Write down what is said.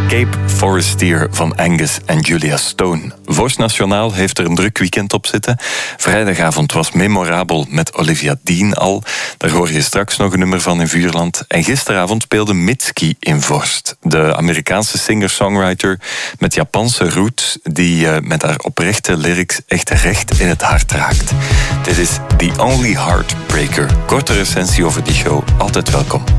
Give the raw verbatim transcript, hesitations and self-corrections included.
Cape Forestier van Angus en Julia Stone. Voice Nationaal heeft er een druk weekend op zitten. Vrijdagavond was memorabel met Olivia Dean al. Daar hoor je straks nog een nummer van in Vuurland. En gisteravond speelde Mitski in Vorst. De Amerikaanse singer-songwriter met Japanse roots, die uh, met haar oprechte lyrics echt recht in het hart raakt. Dit is The Only Heartbreaker. Korte recensie over die show. Altijd welkom.